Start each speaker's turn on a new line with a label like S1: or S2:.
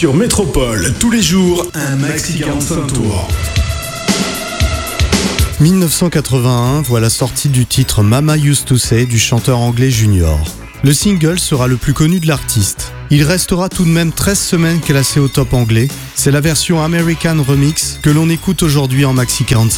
S1: Sur Métropole, tous les jours, un maxi 45 tours.
S2: 1981 voit la sortie du titre Mama Used to Say du chanteur anglais Junior. Le single sera le plus connu de l'artiste. Il restera tout de même 13 semaines classé au top anglais. C'est la version American Remix que l'on écoute aujourd'hui en maxi 45.